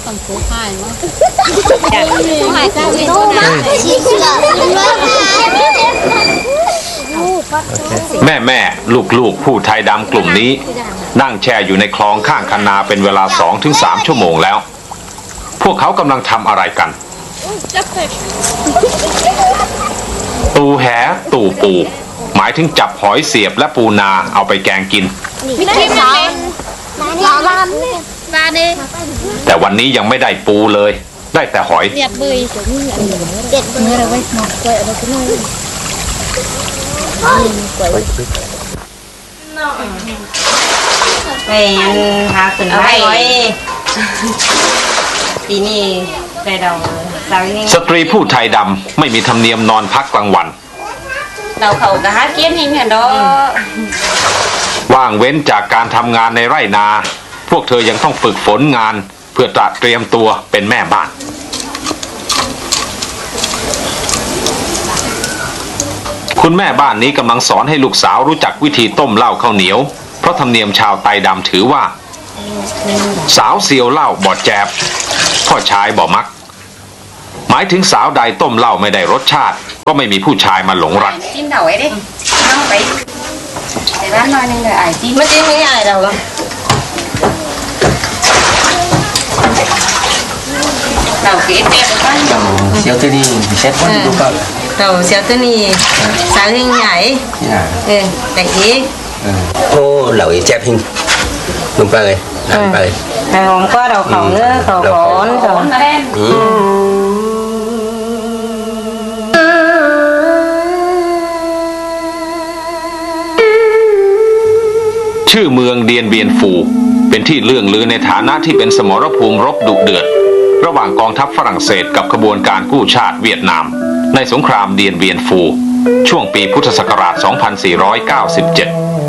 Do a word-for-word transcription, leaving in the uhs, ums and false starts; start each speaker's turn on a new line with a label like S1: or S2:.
S1: ต้องโผล่ผ้าเนาะผ้าเจ้าเอง
S2: แม่แม่ลูกลูกผู้ไทยดำกลุ่มนี้นั่งแช่อยู่ในคลองข้างคันนาเป็นเวลา สองถึงสาม ชั่วโมงแล้วพวกเขากำลังทำอะไรกันตูแหตู่ปูหมายถึงจับหอยเสียบและปูนาเอาไปแกงกินแต่วันนี้ยังไม่ได้ปูเลยได้แต่หอย
S3: เป็นหาขึ้นไว้ปีนี้ได้ดอก
S2: สตรีผู้ไทยดำไม่มีธรรมเนียมนอนพักกลางวัน
S3: เราเขากะหาเกี้ยนหิงเห็นดอก
S2: ว่างเว้นจากการทำงานในไร่นาพวกเธอยังต้องฝึกฝนงานเพื่อเตรียมตัวเป็นแม่บ้านคุณแม่บ้านนี้กำลังสอนให้ลูกสาวรู้จักวิธีต้มเหล้าข้าวเหนียวเพราะธรรมเนียมชาวไทยดำถือว่าสาวเสียวเหล้าบ่แจบพ่อชายบ่มักหมายถึงสาวใดต้มเหล้าไม่ได้รสชาติก็ไม่มีผู้ชายมาหลงรัก
S3: จิ้มเดาไว้ดิน้องไปไปบ้านน้อยนึงเลยไอ้จิ้มไม่จิ้มไม่ไอ้เดาหรอเดาเก๋เจ๊ไปบ้านเดา
S4: เซียวตัวนี้เซ็ตวันดูก่อน
S3: เดาเซียวตัวนี้สาวหิ้งใหญ่เออแต่อีก
S4: โอ้เหล่าอีแจ๊บหิ้งลงไปเลยลงไปเลย
S3: แต่ผมก็เดาเขาเนื้อเขาขอนเขา
S2: ชื่อเมืองเดียนเบียนฟูเป็นที่เลื่องลือในฐานะที่เป็นสมรภูมิรบดุเดือดระหว่างกองทัพฝรั่งเศสกับขบวนการกู้ชาติเวียดนามในสงครามเดียนเบียนฟูช่วงปีพุทธศักราช สองพันสี่ร้อยเก้าสิบเจ็ด